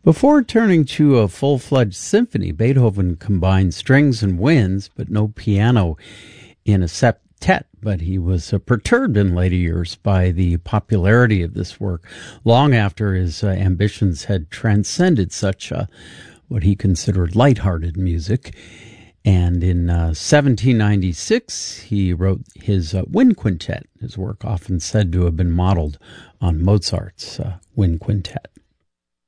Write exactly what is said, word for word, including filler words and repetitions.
Before turning to a full-fledged symphony, Beethoven combined strings and winds, but no piano in a septet. But he was uh, perturbed in later years by the popularity of this work, long after his uh, ambitions had transcended such uh, what he considered lighthearted music. And in uh, seventeen ninety-six, he wrote his uh, Wind Quintet, his work often said to have been modeled on Mozart's uh, Wind Quintet.